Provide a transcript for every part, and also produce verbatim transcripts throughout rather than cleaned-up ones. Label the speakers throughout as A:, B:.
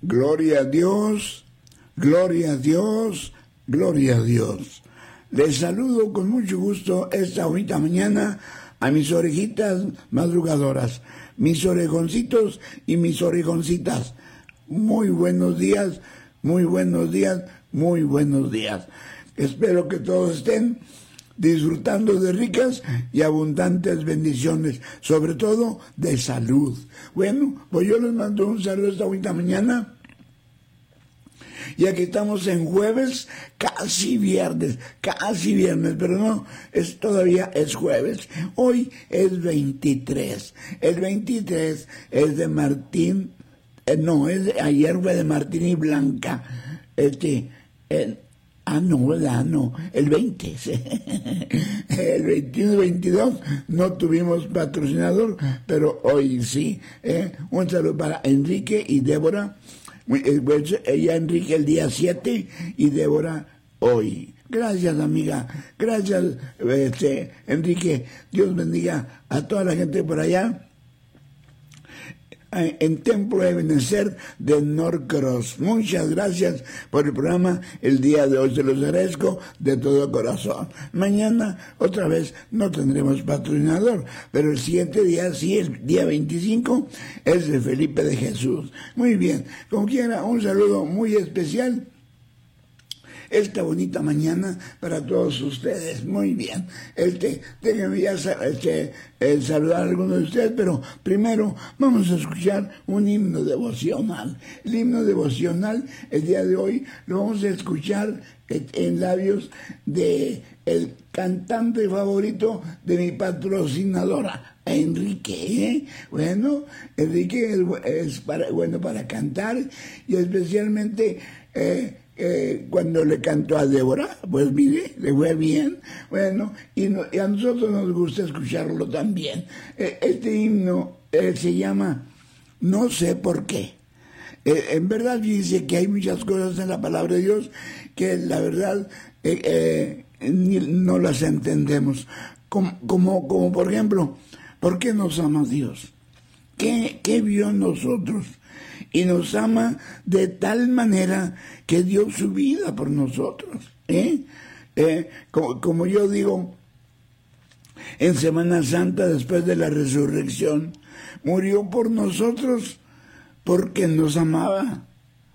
A: Gloria a Dios, gloria a Dios, gloria a Dios. Les saludo con mucho gusto esta bonita mañana a mis orejitas madrugadoras, mis orejoncitos y mis orejoncitas. Muy buenos días, muy buenos días, muy buenos días. Espero que todos estén disfrutando de ricas y abundantes bendiciones, sobre todo de salud. Bueno, pues yo les mando un saludo esta bonita mañana, ya que estamos en jueves, casi viernes, casi viernes, pero no, es todavía es jueves. Hoy es veintitrés, el veintitrés es de Martín, eh, no, es de, ayer fue de Martín y Blanca, este, eh, Ah, no, ¿verdad? No, el veinte. El veintiuno y veintidós no tuvimos patrocinador, pero hoy sí. ¿eh? Un saludo para Enrique y Débora. Pues ella, Enrique, el día siete y Débora hoy. Gracias, amiga. Gracias, este, Enrique. Dios bendiga a toda la gente por allá en Templo de Ebenezer de Norcross. Muchas gracias por el programa el día de hoy. Se los agradezco de todo corazón. Mañana otra vez no tendremos patrocinador, pero el siguiente día, sí, el día veinticinco, es de Felipe de Jesús. Muy bien, como quiera, un saludo muy especial esta bonita mañana para todos ustedes. Muy bien. Este, déjenme ya este, eh, saludar a algunos de ustedes, pero primero vamos a escuchar un himno devocional. El himno devocional, el día de hoy, lo vamos a escuchar en labios de el cantante favorito de mi patrocinadora, Enrique. ¿eh? Bueno, Enrique es, es para, bueno para cantar, y especialmente eh, Eh, cuando le cantó a Débora, pues mire, le fue bien. Bueno, y, no, y a nosotros nos gusta escucharlo también. Eh, este himno eh, se llama No sé por qué. Eh, en verdad dice que hay muchas cosas en la palabra de Dios que la verdad eh, eh, ni, no las entendemos. Como, como, como por ejemplo, ¿por qué nos ama Dios? ¿Qué, qué vio en nosotros? Y nos ama de tal manera que dio su vida por nosotros. ¿eh? Eh, como, como yo digo, en Semana Santa, después de la resurrección, murió por nosotros porque nos amaba.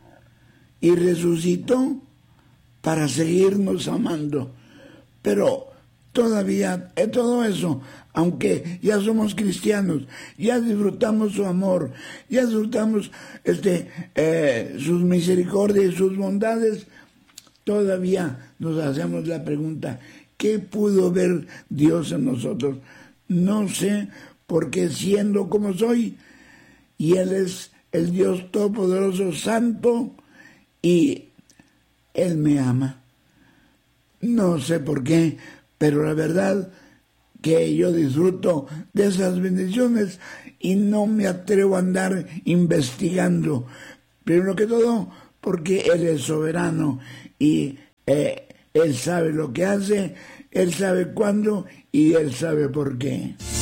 A: Y resucitó para seguirnos amando. Pero todavía, eh, todo eso, aunque ya somos cristianos, ya disfrutamos su amor, ya disfrutamos este, eh, sus misericordias y sus bondades, todavía nos hacemos la pregunta, ¿qué pudo ver Dios en nosotros? No sé, porque siendo como soy, y Él es el Dios Todopoderoso, Santo, y Él me ama. No sé por qué, pero la verdad que yo disfruto de esas bendiciones y no me atrevo a andar investigando. Primero que todo, porque Él es soberano y eh, Él sabe lo que hace, Él sabe cuándo y Él sabe por qué.